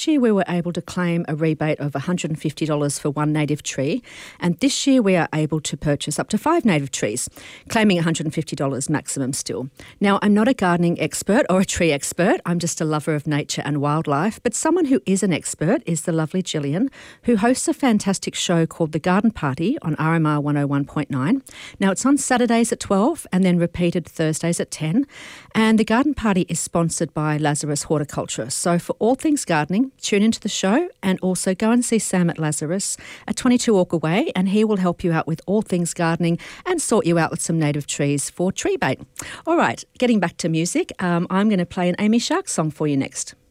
last year we were able to claim a rebate of $150 for one native tree, and this year we are able to purchase up to 5 native trees, claiming $150 maximum still. Now, I'm not a gardening expert or a tree expert. I'm just a lover of nature and wildlife, but someone who is an expert is the lovely Gillian, who hosts a fantastic show called The Garden Party on RMR 101.9. Now, it's on Saturdays at 12 and then repeated Thursdays at 10. And The Garden Party is sponsored by Lazarus Horticulture. So for all things gardening, tune into the show and also go and see Sam at Lazarus at 22 Orca Way, and he will help you out with all things gardening and sort you out with some native trees for tree bait. All right, getting back to music, I'm going to play an Amy Shark song for you next.